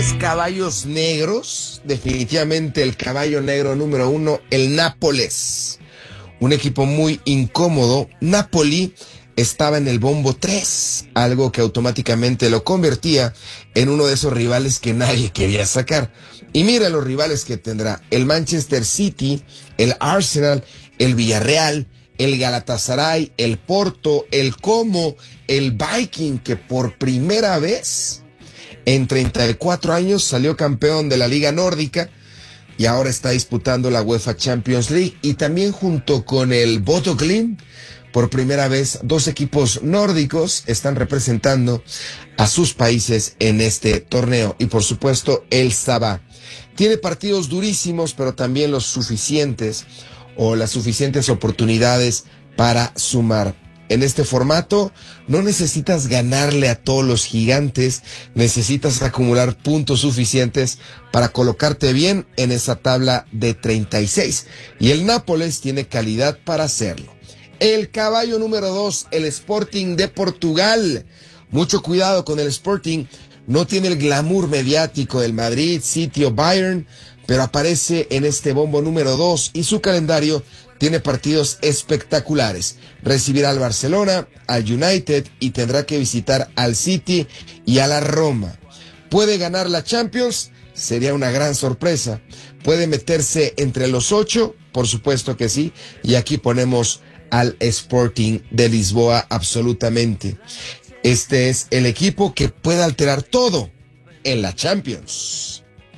grandes caballos negros, definitivamente el caballo negro número 1, el Nápoles. Un equipo muy incómodo. Napoli estaba en el bombo 3, algo que automáticamente lo convertía en uno de esos rivales que nadie quería sacar. Y mira los rivales que tendrá: el Manchester City, el Arsenal, el Villarreal, el Galatasaray, el Porto, el Como, el Viking, que por primera vez en 34 años salió campeón de la Liga Nórdica y ahora está disputando la UEFA Champions League. Y también junto con el Bodo Glimt, por primera vez, dos equipos nórdicos están representando a sus países en este torneo. Y por supuesto, el Sabah tiene partidos durísimos, pero también los suficientes o las suficientes oportunidades para sumar. En este formato no necesitas ganarle a todos los gigantes, necesitas acumular puntos suficientes para colocarte bien en esa tabla de 36. Y el Nápoles tiene calidad para hacerlo. El caballo número 2, el Sporting de Portugal. Mucho cuidado con el Sporting. No tiene el glamour mediático del Madrid, City o Bayern, pero aparece en este bombo número 2 y su calendario tiene partidos espectaculares. Recibirá al Barcelona, al United y tendrá que visitar al City y a la Roma. ¿Puede ganar la Champions? Sería una gran sorpresa. ¿Puede meterse entre los 8? Por supuesto que sí. Y aquí ponemos al Sporting de Lisboa absolutamente. Este es el equipo que puede alterar todo en la Champions.